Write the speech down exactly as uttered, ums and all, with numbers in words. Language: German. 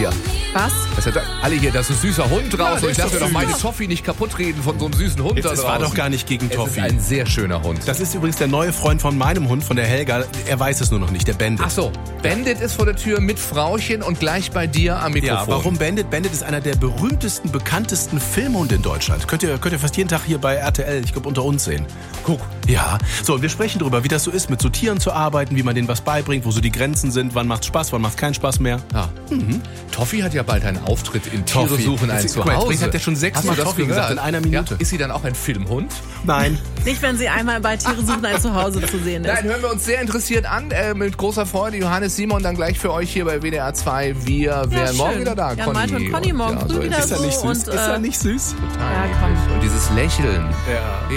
hier. Was? Das ist ja alle hier, das ist ein süßer Hund draußen. der ich ist lasse mir doch doch meine süß. Toffee nicht kaputt reden von so einem süßen Hund Jetzt, da es draußen. war doch gar nicht gegen Es Toffee. ist ein sehr schöner Hund. Das ist übrigens der neue Freund von meinem Hund, von der Helga. Er weiß es nur noch nicht, der Bandit. Ach so, Bandit ist vor der Tür mit Frauchen und gleich bei dir am Mikrofon. Ja, warum Bandit? Bandit ist einer der berühmtesten, bekanntesten Filmhunde in Deutschland. Könnt ihr, könnt ihr fast jeden Tag hier bei R T L, ich glaube, unter uns sehen. Guck. Ja, so, und wir sprechen darüber, wie das so ist, mit so Tieren zu arbeiten, wie man denen was beibringt, wo so die Grenzen sind, wann macht's Spaß, wann macht's keinen Spaß mehr. Ja. Mhm. Toffee hat ja bald einen Auftritt in Tiere Toffee. suchen ein Guck mal, jetzt Zuhause. hat der schon sechsmal Hast du das Toffee gehört? gesagt in einer Minute. Ja. Ist sie dann auch ein Filmhund? Nein. Nicht, wenn sie einmal bei Tiere suchen ein Zuhause zu sehen ist. Nein, hören wir uns sehr interessiert an. Äh, mit großer Freude. Johannes, Simon, dann gleich für euch hier bei W D R zwei. Wir Ja, wären morgen schön. wieder da. Ja, Malte und Conny morgen früh so wieder ist Ist er nicht so süß? und, ist er äh, nicht süß? total Ja, niedlich. komm. Und dieses Lächeln. Ja.